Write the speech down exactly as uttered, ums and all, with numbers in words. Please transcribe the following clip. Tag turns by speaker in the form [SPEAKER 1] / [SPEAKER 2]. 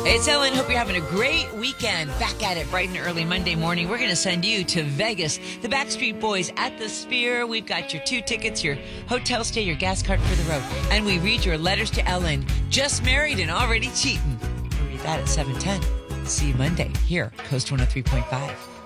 [SPEAKER 1] It's Ellen. Hope you're having a great weekend. Back at it bright and early Monday morning. We're going to send you to Vegas. The Backstreet Boys at the Sphere. We've got your two tickets, your hotel stay, your gas card for the road. And we read your letters to Ellen. Just married and already cheating. We'll read that at seven ten. See you Monday here, Coast one oh three point five.